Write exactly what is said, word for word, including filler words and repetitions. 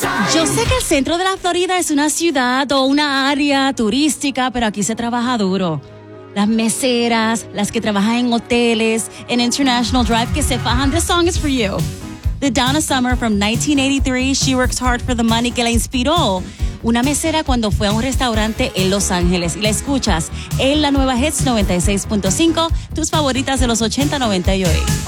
Yo sé que el centro de la Florida es una ciudad o una área turística, pero aquí se trabaja duro. Las meseras, las que trabajan en hoteles, en International Drive, que se fajan. This song is for you. The Donna Summer from nineteen eighty-three, She Works Hard for the Money, que la inspiró una mesera cuando fue a un restaurante en Los Ángeles. Y la escuchas en la nueva Hits noventa y seis punto cinco, tus favoritas de los ochenta, noventa y hoy.